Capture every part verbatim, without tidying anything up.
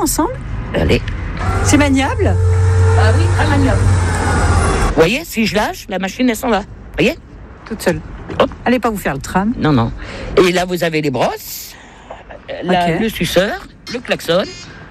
ensemble ? Allez. C'est maniable ? Ah oui, très maniable. Vous voyez, si je lâche, la machine, elle s'en va. Vous voyez ? Toute seule. Hop. Allez pas vous faire le tram. Non, non. Et là, vous avez les brosses, la, Ok. le suceur, le klaxon.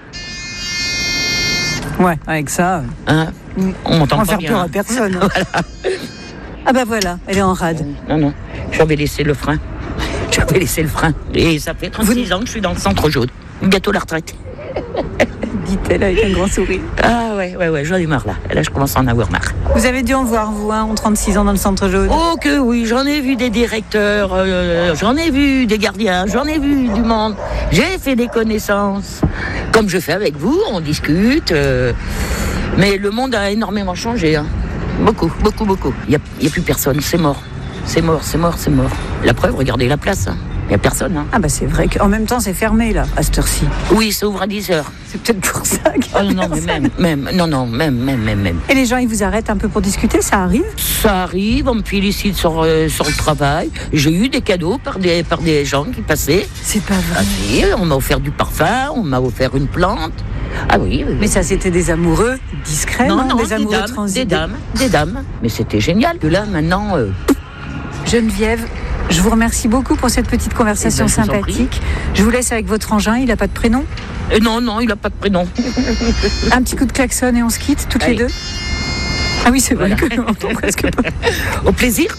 Ouais, avec ça, Hein, on m'entend on va pas faire bien. peur à personne. Voilà. Ah bah voilà, elle est en rade. Non, non, j'avais laissé le frein. J'avais laissé le frein. Et ça fait trente-six Vous... ans que je suis dans le centre jaune. Bientôt la retraite. Dit-elle avec un grand sourire. Ah ouais, ouais, ouais, j'en ai marre là. Là, je commence à en avoir marre. Vous avez dû en voir, vous, hein, en trente-six ans dans le centre jaune. Oh que oui, j'en ai vu des directeurs, euh, j'en ai vu des gardiens, j'en ai vu du monde. J'ai fait des connaissances. Comme je fais avec vous, on discute. Euh, mais le monde a énormément changé. Hein. Beaucoup, beaucoup, beaucoup. Il n'y a, y a plus personne, c'est mort. C'est mort, c'est mort, c'est mort. La preuve, regardez la place. Hein. Il n'y a personne. Hein. Ah bah c'est vrai qu'en même temps c'est fermé là, à cette heure-ci. Oui, ça ouvre à dix heures. C'est peut-être pour ça qu'il y a Oh non, non, mais personne. même, même, non, non, même, même, même, même. Et les gens, ils vous arrêtent un peu pour discuter, ça arrive ? Ça arrive, on me félicite sur, euh, sur le travail. J'ai eu des cadeaux par des, par des gens qui passaient. C'est pas vrai. Ah oui, on m'a offert du parfum, on m'a offert une plante. Ah oui, oui, oui. Mais ça, c'était des amoureux discrets, non, non, non, Des des amoureux dames, des transidés. dames, des dames. Mais c'était génial. Que là, maintenant, euh, Geneviève, je vous remercie beaucoup pour cette petite conversation Eh ben, je vous en sympathique. Je vous laisse avec votre engin, il n'a pas de prénom. euh, non, non, il n'a pas de prénom. Un petit coup de klaxon et on se quitte, toutes Allez. les deux. Ah oui, c'est vrai Voilà. que l'on presque pas. Au plaisir.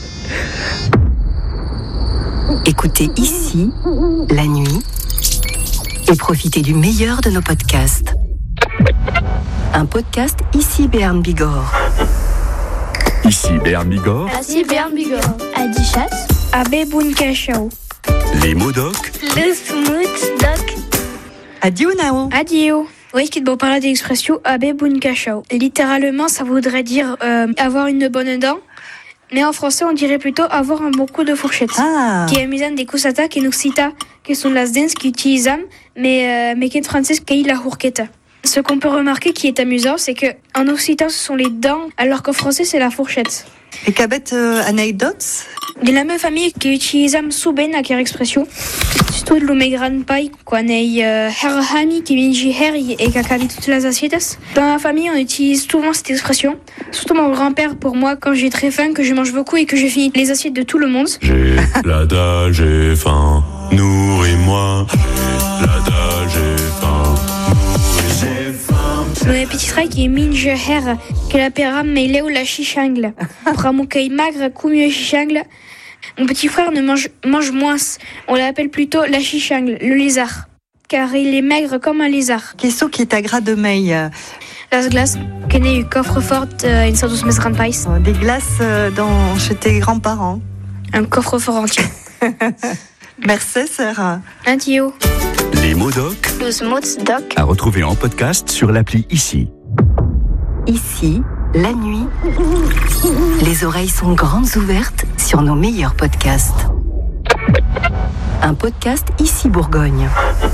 Écoutez ici, la nuit, et profitez du meilleur de nos podcasts. Un podcast Ici Béarn Bigorre. Ici Béarn Bigorre, Ici Béarn Bigorre. Adichat. Abbé Bunkachao. les mots doc, Le smooth doc. Adieu, Nao. Adio. Oui, qui te parler d'expression Abbé Bunkachao. Littéralement, ça voudrait dire euh, avoir une bonne dent. Mais en français, on dirait plutôt avoir un bon coup de fourchette. Ah, Qui est mis des cosata qui nous cita, qui sont las dents qui utilisent, mais, euh, mais qui est français, qui est la fourchette. Ce qu'on peut remarquer qui est amusant, c'est que en occitan, ce sont les dents, alors qu'en français, c'est la fourchette. Et qu'avec euh, anecdotes? De la même famille qui utilise souben à quelle expression. Surtout de mes grandes pailles, qu'on est herhani qui vient herri et qui a calé toutes les assiettes. Dans ma famille, on utilise souvent cette expression. Surtout mon grand-père pour moi, quand j'ai très faim, que je mange beaucoup et que je finis les assiettes de tout le monde. j'ai la dalle, j'ai faim, nourris-moi, j'ai la dalle, j'ai faim, nourris-moi. Mon petit frère qui est minge her, que la pera mais léo la chichangle. Pramoukai magre, coumio chichangle. Mon petit frère ne mange, mange moins. On l'appelle plutôt la chichangle, le lézard. Car il est maigre comme un lézard. Qu'est-ce qui est à gras de meille? Las glace, que n'est eu coffre-fort, euh, une sorte de mes grandes pailles. Des glaces euh, dans, chez tes grands-parents. Un coffre-fort entier. Merci, Sarah. Un tio. Les mots doc, Le smooth doc. à retrouver en podcast sur l'appli Ici. Ici, la nuit, les oreilles sont grandes ouvertes sur nos meilleurs podcasts. Un podcast Ici Bourgogne.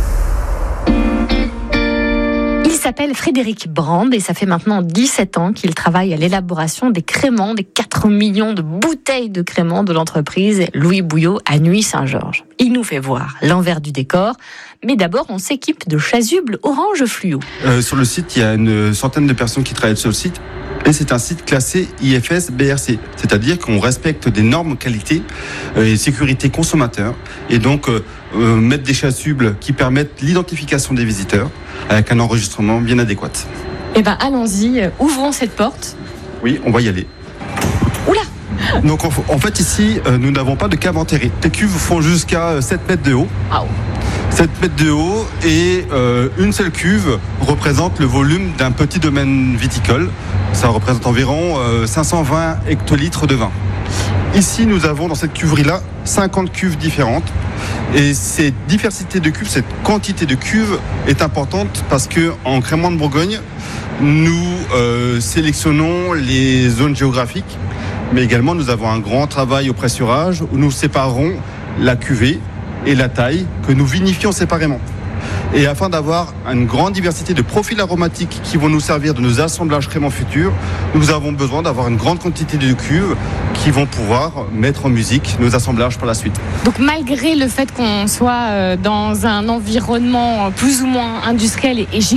Il s'appelle Frédéric Brand et ça fait maintenant dix-sept ans qu'il travaille à l'élaboration des créments, des quatre millions de bouteilles de créments de l'entreprise Louis Bouillot à Nuits-Saint-Georges. Il nous fait voir l'envers du décor, mais d'abord on s'équipe de chasubles orange fluo. Euh, sur le site, il y a une centaine de personnes qui travaillent sur le site. Et c'est un site classé I F S B R C, c'est-à-dire qu'on respecte des normes qualité euh, et sécurité consommateur, et donc euh, euh, mettre des chasubles qui permettent l'identification des visiteurs avec un enregistrement bien adéquat. Eh ben allons-y, euh, ouvrons cette porte. Oui, on va y aller. Oula! Donc en, en fait ici, euh, nous n'avons pas de cave enterrée. Les cuves font jusqu'à euh, sept mètres de haut. Ah, sept mètres de haut et euh, une seule cuve représente le volume d'un petit domaine viticole. Ça représente environ euh, cinq cent vingt hectolitres de vin. Ici, nous avons dans cette cuverie-là cinquante cuves différentes. Et cette diversité de cuves, cette quantité de cuves est importante parce que en Crémant de Bourgogne, nous euh, sélectionnons les zones géographiques, mais également nous avons un grand travail au pressurage où nous séparons la cuvée et la taille que nous vinifions séparément. Et afin d'avoir une grande diversité de profils aromatiques qui vont nous servir de nos assemblages crémants futurs, nous avons besoin d'avoir une grande quantité de cuves qui vont pouvoir mettre en musique nos assemblages par la suite. Donc malgré le fait qu'on soit dans un environnement plus ou moins industriel et